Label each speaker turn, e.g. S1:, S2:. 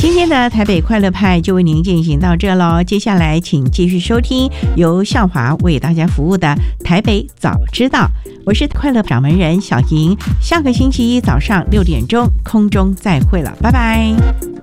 S1: 今天的台北快乐派就为您进行到这咯，接下来请继续收听由向华为大家服务的台北早知道，我是快乐掌门人小莹，下个星期一早上6点钟空中再会了，拜拜。